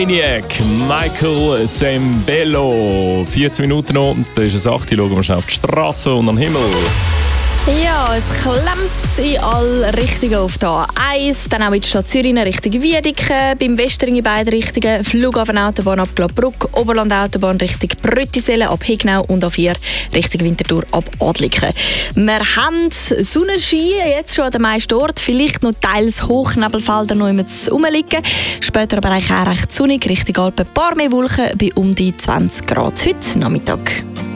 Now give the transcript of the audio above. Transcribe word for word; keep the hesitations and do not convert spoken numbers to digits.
Maniac, Michael Sembello. vierzehn Minuten noch, da ist es acht Uhr. Schauen wir schnell auf die Straße und am Himmel. Ja, es klemmt in alle Richtungen auf der A eins, dann auch in die Stadt Zürich Richtung Wiedeke, beim Westring in beide Richtungen, Flughafen-Autobahn ab Gladbruck, Oberland-Autobahn Richtung Brüttisellen ab Hignau und A vier Richtung Winterthur ab Adliken. Wir haben Sonnenschein jetzt schon an den meisten Orten, vielleicht noch teils Hochnebelfelder noch immer rumliegen. Später aber eigentlich auch recht sonnig, Richtung Alpen, ein paar mehr Wolken bei um die zwanzig Grad heute Nachmittag.